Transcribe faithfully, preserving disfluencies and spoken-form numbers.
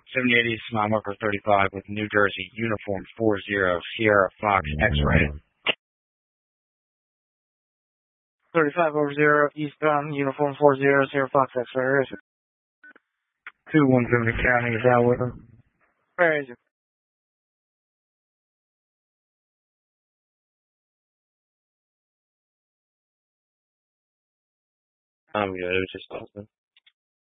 seventy-eight East, mile marker thirty-five with New Jersey, uniform four zero, Sierra Fox, X-ray. thirty-five over zero, eastbound, uniform four zero, Sierra Fox, X-ray. Where is it? two one seventy County is out with him. Where is it? I'm good. It was just awesome.